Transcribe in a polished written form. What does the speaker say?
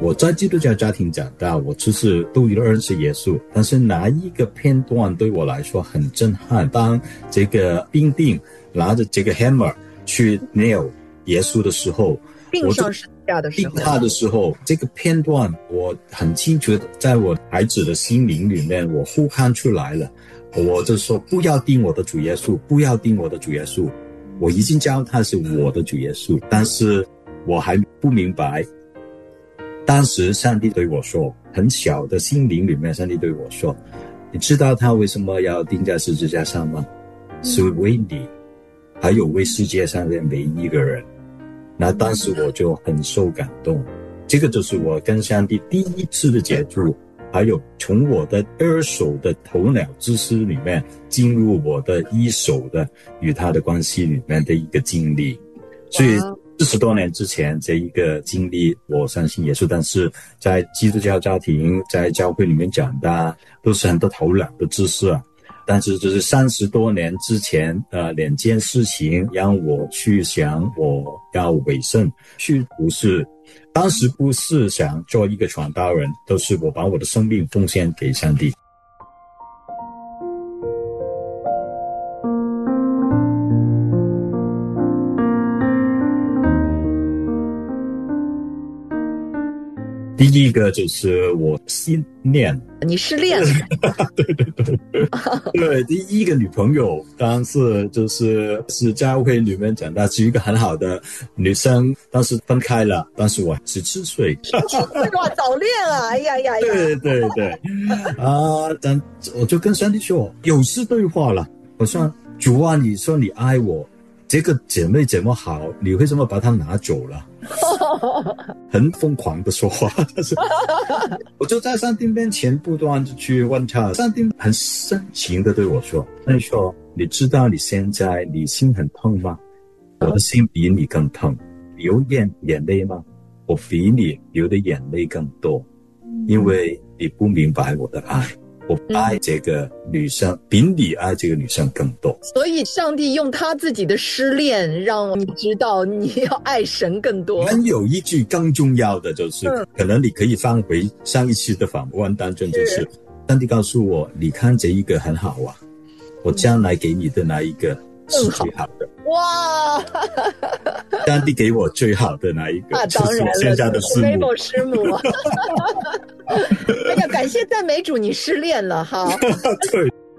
我在基督教家庭长大，我就是都认识耶稣，但是哪一个片段对我来说很震撼？当这个兵丁拿着这个 hammer 去 nail 耶稣的时候， 钉上十字架的时候， 钉他的时候，这个片段我很清楚的在我孩子的心灵里面，我呼喊出来了。我就说不要钉我的主耶稣，不要钉我的主耶稣。我已经教他是我的主耶稣，但是我还不明白。当时上帝对我说，很小的心灵里面，上帝对我说，你知道他为什么要钉在十字架上吗？是为你，还有为世界上的每一个人。那当时我就很受感动，这个就是我跟上帝第一次的接触，还有从我的二手的头脑知识里面进入我的一手的与他的关系里面的一个经历。所以40多年之前这一个经历，我相信耶稣，但是在基督教家庭，在教会里面长大，都是很多头脑的知识啊。但是就是30多年之前2件事情让我去想我要委身去不是，当时不是想做一个传道人，都是我把我的生命奉献给上帝。第一个就是我信念。 你失恋了？ 对对对对，第一个女朋友当时是教会里面长大，是一个很好的女生，当时分开了，当时我17岁。 17岁哇，早恋啊！哎呀呀呀！ 对对对，但我就跟上帝说，有事对话了。我说主啊，你说你爱我，这个姐妹这么好，你为什么把她拿走了？很疯狂的说话，但是我就在上帝面前不断的去问他，上帝很深情的对我说，他说你知道你现在你心很痛吗？我的心比你更痛。流眼泪吗？我比你流的眼泪更多，因为你不明白我的爱。我爱这个女生比你爱这个女生更多。 所以上帝用他自己的失恋让你知道你要爱神更多。 还有一句更重要的就是，可能你可以翻回上一期的访问当中，就是上帝告诉我，你看这一个很好啊，我将来给你的那一个是最好的。 哇！ 上帝给我最好的那一个， 当然了， 现在的师母。 师母。哎呀，感谢赞美主，你失恋了哈。 对。